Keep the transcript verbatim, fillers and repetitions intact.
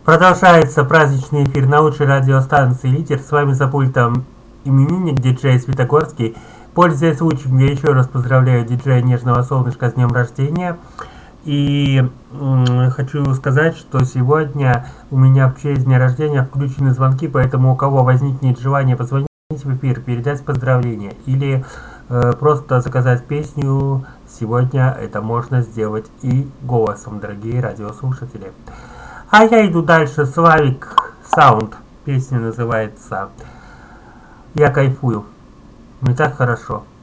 Продолжается праздничный эфир на лучшей радиостанции «Лидер». С вами за пультом именинник диджей Светогорский. Пользуясь случаем, я еще раз поздравляю диджея Нежного Солнышка с днем рождения. И м, хочу сказать, что сегодня у меня в честь дня рождения включены звонки, поэтому у кого возникнет желание позвонить в эфир, передать поздравления или э, просто заказать песню, сегодня это можно сделать и голосом, дорогие радиослушатели. А я иду дальше. Славик Саунд. Песня называется «Я кайфую». Мне так хорошо.